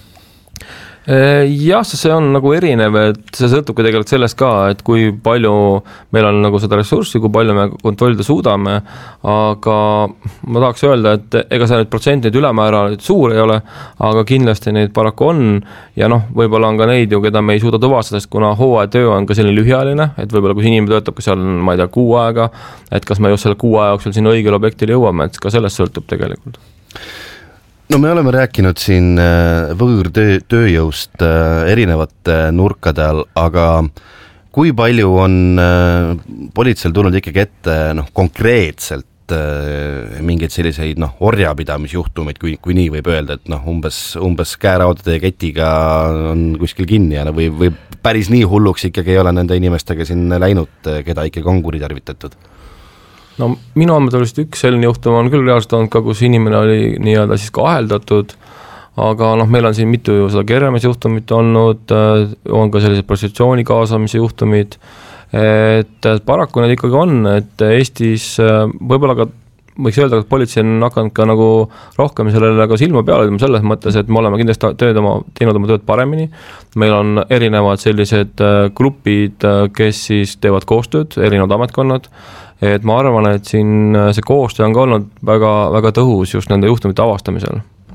Jah, see on nagu erinev, et see sõltubki tegelikult sellest ka, et kui palju meil on nagu seda ressurssi, kui palju me kontrollida suudame, aga ma tahaks öelda, et ega see nüüd protsentid ülemäära suur ei ole, aga kindlasti neid paraku on ja võib-olla on ka neid ju, keda me ei suuda tuvastada, sest kuna hooajatöö on ka selline lühiajaline, et võib-olla kui inimene töötab ka seal, ma ei tea, 6 aega, et kas me just selle 6 aja jooksul sinna õigele objektile jõuame, et ka sellest sõltub tegelikult. No me oleme rääkinud siin võõrtööjõust erinevate nurkade all, aga kui palju on politseil tulnud ikkagi ette konkreetselt mingeid selliseid orjapidamisjuhtumeid, kui nii võib öelda, et umbes käeraudade ja ketiga on kuskil kinni ja või päris nii hulluks ikkagi ei ole nende inimestega siin läinud, keda ikkagi on kuritarvitatud? Minu andmetel vist üks selline juhtum on küll reaalselt olnud ka, kus inimene oli nii-öelda siis ka aheldatud, aga meil on siin mitu seda kerjamisjuhtumit olnud, on ka sellised prostitutsiooni kaasamise juhtumid, et paraku need ikkagi on, et Eestis võib-olla ka võiks öelda, et politsei on hakanud ka nagu rohkem sellele ka silma peale, selles mõttes, et me oleme kindlasti teinud oma tööd paremini. Meil on erinevad sellised grupid, kes siis teevad koostööd, erinevad ametkonnad, et ma arvan, et siin see koostöö on ka olnud väga, väga tõhus just nende juhtumite avastamisel.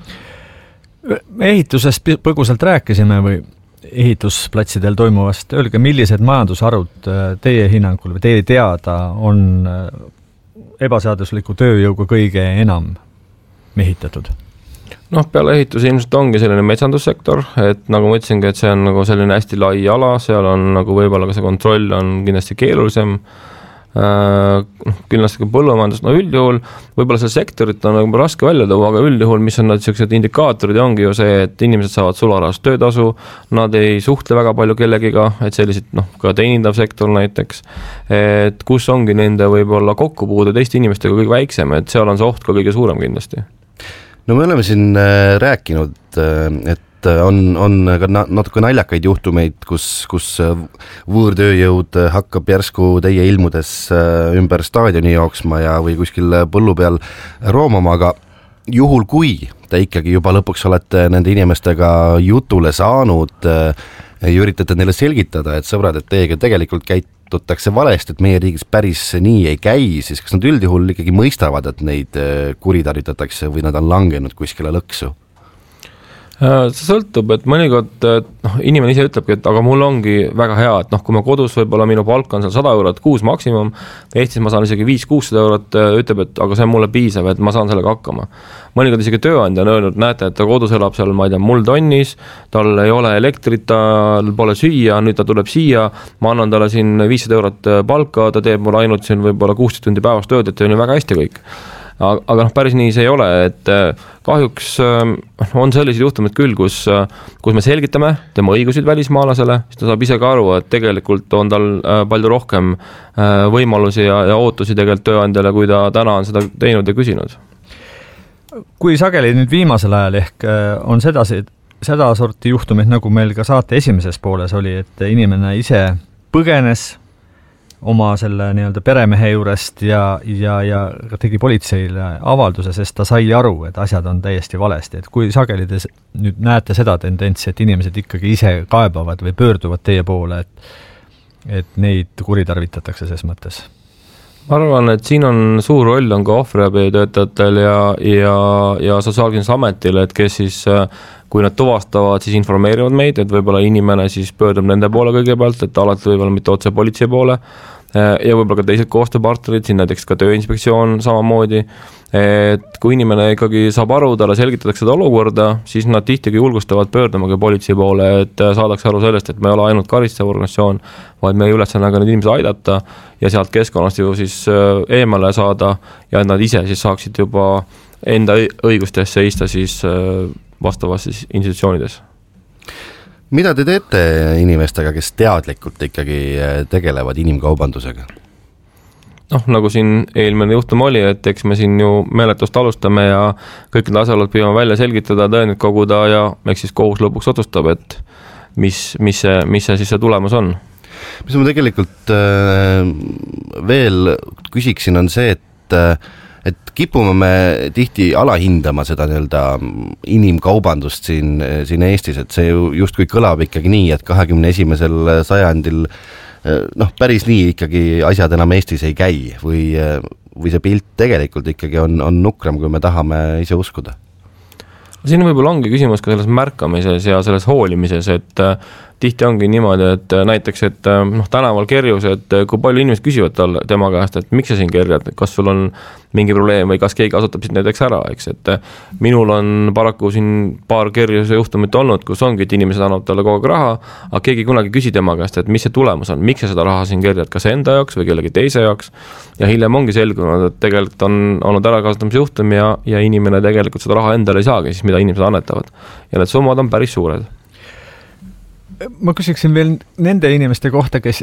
Ehitusest põgusalt rääkisime või ehitusplatsidel toimuvast. Öelge, millised majandusharud teie hinnangul või teie teada on ebaseadusliku tööjõuga kõige enam mehitatud? Peale ehituse ilmselt ongi selline metsandussektor, et nagu ma ütlesingi, et see on nagu selline hästi lai ala, seal on nagu võib-olla ka see kontroll on kindlasti keerulisem, kindlasti ka põllumajandus, üldjuhul võib-olla see sektorit on nagu raske välja tuua, aga üldjuhul, mis on nad sellised indikaatorid, ongi ju see, et inimesed saavad sularahas töötasu, nad ei suhtle väga palju kellegiga, et sellised ka teenindav sektor näiteks, et kus ongi nende võib-olla kokkupuude teiste inimestega kõige väiksem, et seal on see oht ka kõige suurem kindlasti. No me oleme siin rääkinud, et on ka natuke naljakaid juhtumeid, kus võõrtööjõud hakkab järsku teie ilmudes ümber staadioni jooksma ja või kuskil põllu peal roomama, aga juhul kui te ikkagi juba lõpuks olete nende inimestega jutule saanud ja üritate neile selgitada, et sõbrad, et teiega tegelikult käitutakse valesti, et meie riigis päris nii ei käi, siis kas nad üldjuhul ikkagi mõistavad, et neid kuritarvitatakse või nad on langenud kuskile lõksu? See sõltub, et mõnikord inimene ise ütlebki, et aga mul ongi väga hea, et kui ma kodus võib-olla minu palk on seal 100 eurot kuus maksimum, Eestis ma saan isegi 500-600 eurot, ütleb, et aga see on mulle piisav, et ma saan sellega hakkama. Mõnikord isegi tööandja on öelnud, näete, et ta kodus elab seal, ma ei tea, Multonnis, tal ei ole elektrit, tal pole süüa, nüüd ta tuleb siia, ma annan talle siin 500 eurot palka, ta teeb mulle ainult siin võib-olla 16 tundi päevast tööd, et see on ju väga hästi kõik. Aga päris nii see ei ole, et kahjuks on sellised juhtumid küll, kus me selgitame tema õigusid välismaalasele, siis ta saab ise ka aru, et tegelikult on tal palju rohkem võimalusi ja ootusi tegelikult tööandjale, kui ta täna on seda teinud ja küsinud. Kui sageli nüüd viimasel ajal ehk on seda sorti juhtumid, nagu meil ka saate esimeses pooles oli, et inimene ise põgenes oma selle nii-öelda peremehe juurest ja tegi politseile avalduse, sest ta sai aru, et asjad on täiesti valesti. Et kui sageli te nüüd näete seda tendentsi, et inimesed ikkagi ise kaebavad või pöörduvad teie poole, et neid kuritarvitatakse ses mõttes? Ma arvan, et siin on suur roll on ka ohvriabitöötajatel ja Sotsiaalkindlustusametil, et kes siis, kui nad tuvastavad, siis informeerivad meid, et võib-olla inimene siis pöördub nende poole kõigepealt, et alati võib-olla mitte otse politsei poole ja võib-olla ka teised koostööpartnerid, siin näiteks ka Tööinspektsioon samamoodi, et kui inimene ikkagi saab aru, talle selgitatakse seda olukorda, siis nad tihtigi julgustavad pöördumagi politsei poole, et saadakse aru sellest, et me ei ole ainult karistav organisatsioon, vaid meie ülesanne ka need inimesed aidata ja sealt keskkonnast ju siis eemale saada ja nad ise siis saaksid juba enda õigustesse seista siis vastavas siis institutsioonides. Mida te teete inimestega, kes teadlikult ikkagi tegelevad inimkaubandusega? Nagu siin eelmine juhtum oli, et eks me siin ju meeletust alustame ja kõik need asjaolud püüame välja selgitada, tõendid koguda ja eks siis kohus lõpuks otsustab, et mis see siis see tulemus on. Mis ma tegelikult veel küsiksin on see, et kipume me tihti alahindama seda inimkaubandust siin Eestis, et see justkui kõlab ikkagi nii, et 21. sajandil päris nii ikkagi asjad enam Eestis ei käi või see pilt tegelikult ikkagi on nukram, kui me tahame ise uskuda. Siin võib-olla ongi küsimus ka selles märkamises ja selles hoolimises, et tihti ongi niimoodi, et näiteks, et tänaval kerjus, et kui palju inimesed küsivad tema käest, et miks sa siin kerjad, kas sul on mingi probleem või kas keegi kasutab siit näiteks ära, eks, et minul on paraku siin paar kerjuse juhtumit olnud, kus ongi, et inimesed annavad talle kogu aeg raha, aga keegi kunagi küsi tema käest, et mis see tulemus on, miks sa seda raha siin kerjad, kas enda jaoks või kellegi teise jaoks ja hiljem ongi selgunud, et tegelikult on olnud ärakasutamise juhtum ja inimene tegelikult seda raha endale ei saagi, siis mida inimesed annetavad ja need summad on päris suured. Ma küsiksin veel nende inimeste kohta, kes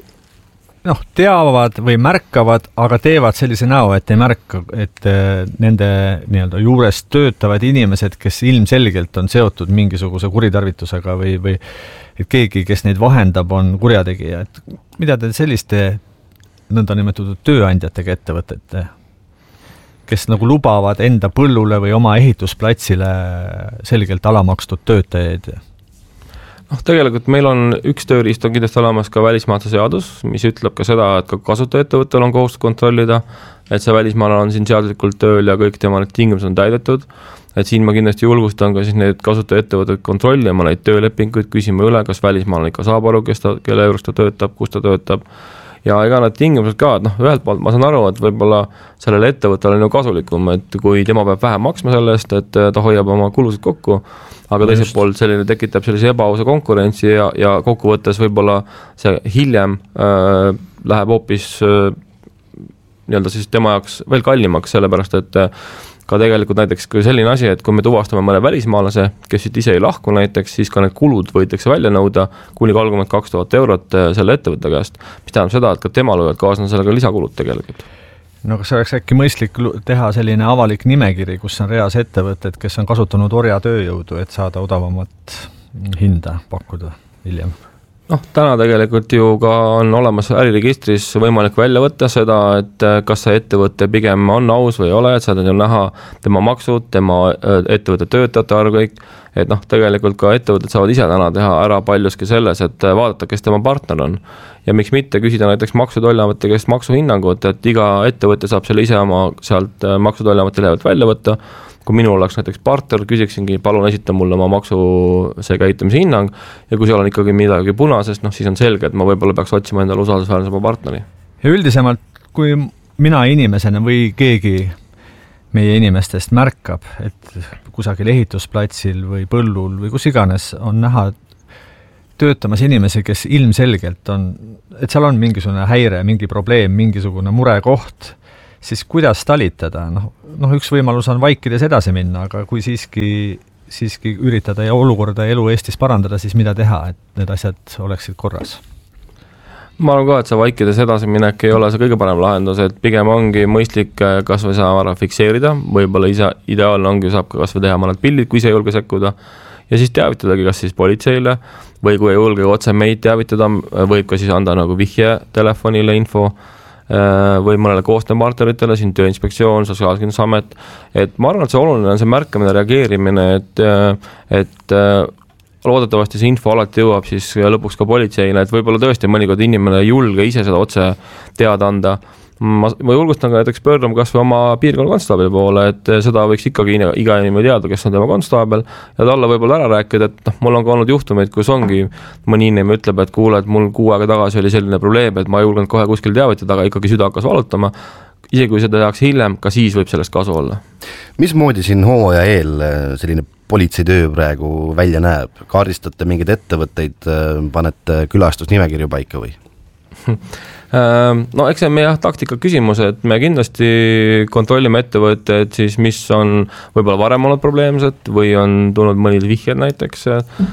teavad või märkavad, aga teevad sellise näo, et ei märka, et nende nii-öelda juures töötavad inimesed, kes ilmselgelt on seotud mingisuguse kuritarvitusega või et keegi, kes neid vahendab, on kurjategija. Et mida te selliste nõndanimetatud tööandjatega ettevõtete, kes nagu lubavad enda põllule või oma ehitusplatsile selgelt alamakstud töötajaid? Tegelikult meil on üks tööriist on kindlasti olemas ka välismaalaste seadus, mis ütleb ka seda, et ka kasutajaettevõttel on kohustus kontrollida, et see välismaalane on siin seaduslikult tööl ja kõik tema need tingimused on täidetud. Et siin ma kindlasti julgustan ka siis need kasutajaettevõtted kontrollima neid töölepinguid, küsima üle, kas välismaalane ikka saab aru, kelle juures ta töötab, kus ta töötab. Ja ega need tingimused ka, et ühelt poolt ma saan aru, et võib-olla sellele ettevõttele on ju kasulikum, et kui tema peab vähem maksma sellest, et ta hoiab oma kulusid kokku, aga teiselt poolt selline tekitab sellise ebaausa konkurentsi ja kokkuvõttes võib-olla see hiljem läheb hoopis nii-öelda siis tema jaoks veel kallimaks, sellepärast et ka tegelikult näiteks kui selline asi, et kui me tuvastame mõne välismaalase, kes siit ise ei lahku näiteks, siis ka need kulud võidakse välja nõuda kuni 32 000 eurot selle ettevõtte käest, mis tähendab seda, et ka temal võivad kaasneda sellega lisakulud tegelikult. No kas oleks äkki mõistlik teha selline avalik nimekiri, kus on reas ettevõtted, kes on kasutanud orja tööjõudu, et saada odavamat hinda pakkuda hiljem. Täna tegelikult ju ka on olemas äriregistris võimalik välja võtta seda, et kas see ettevõte pigem on aus või ei ole, et saad ju näha tema maksud, tema ettevõtte töötajate arv kõik, et tegelikult ka ettevõtted saavad ise täna teha ära paljuski selles, et vaadata, kes tema partner on. Ja miks mitte küsida näiteks Maksu-Tolliameti käest maksuhinnangut, et iga ettevõte saab selle ise oma sealt Maksu-Tolliameti lehelt välja võtta. Kui minul oleks näiteks partner, küsiksingi, palun esita mulle oma maksuse käitumise hinnang ja kui seal on ikkagi midagi punasest, siis on selge, et ma võib-olla peaks otsima endale usaldusväärse partneri. Ja üldisemalt, kui mina inimesena või keegi meie inimestest märkab, et kusagil ehitusplatsil või põllul või kus iganes on näha töötamas inimesi, kes ilmselgelt on, et seal on mingisugune häire, mingi probleem, mingisugune murekoht, siis kuidas talitada? Üks võimalus on vaikides edasi minna, aga kui siiski üritada ja olukorda elu Eestis parandada, siis mida teha, et need asjad oleksid korras? Ma arvan ka, et see vaikides edasi minek ei ole see kõige parem lahendus, et pigem ongi mõistlik kas või saab ära fikseerida, võib-olla ideaalne ongi, saab ka kas või teha mõned pildid, kui see ei julge sekkuda, ja siis teavitadagi kas siis politseile või kui ei julge otse meid teavitada, võib ka siis anda nagu vihje telefonile info või mõnele koostööpartneritele, siin Tööinspektsioon, Sotsiaalkindlustusamet, et ma arvan, et see oluline on see märkamine, reageerimine, et loodetavasti see info alati jõuab siis lõpuks ka politseile, et võib-olla tõesti mõnikord inimene ei julge ise seda otse teada anda. Ma julgustan ka näiteks pöörduma kas või oma piirkonna konstaabli poole, et seda võiks ikkagi iga inimene teada, kes on tema konstaabel ja talle võib-olla ära rääkida, et mul on ka olnud juhtumeid, kus ongi mõni inimene ütleb, et kuule, et mul 6 aega tagasi oli selline probleem, et ma ei julgenud kohe kuskil teavitada, aga ikkagi süda hakkas valutama. Isegi kui seda tehakse hiljem, ka siis võib sellest kasu olla. Mismoodi siin hooaja eel selline politseitöö praegu välja näeb? Kaardistate mingeid ettevõtteid, panete külastusnimekirju paika või? Eks see on meie taktika küsimus, et me kindlasti kontrollime ettevõtted siis, mis on võib-olla varem olnud probleemsed või on tulnud mõnid vihjed näiteks.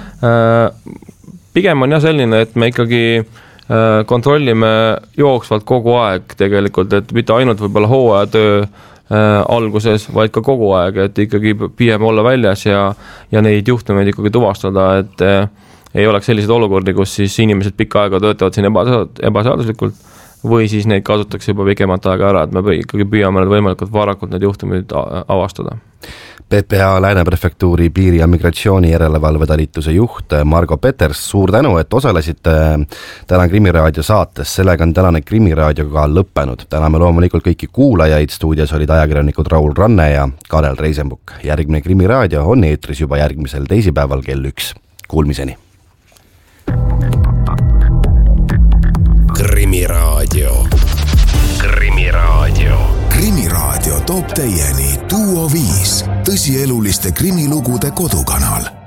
Pigem on selline, et me ikkagi kontrollime jooksvalt kogu aeg tegelikult, et mitte ainult võib-olla hooajatöö alguses, vaid ka kogu aeg, et ikkagi pigem olla väljas ja neid juhtumeid ikkagi tuvastada, et ei oleks selliseid olukordi, kus siis inimesed pikka aega töötavad siin ebaseaduslikult või siis neid kasutatakse juba pikemat aega ära, et me ikkagi püüame need võimalikult varakult need juhtumid avastada. PPA Lääne prefektuuri piiri- ja migratsiooni järelevalvetalituse juht Margo Peters, suur tänu, et osalesite täna Krimiraadio saates, sellega on tänane Krimiraadio ka lõppenud. Täname loomulikult kõiki kuulajaid, stuudios olid ajakirjanikud Raul Ranne ja Karel Reisenbuk. Järgmine Krimiraadio on eetris juba järgmisel teisipäeval kell 1. Kuulmiseni! Krimiraadio. Krimiraadio. Krimiraadio toob teieni Duo 5, tõsieluliste krimilugude kodukanal.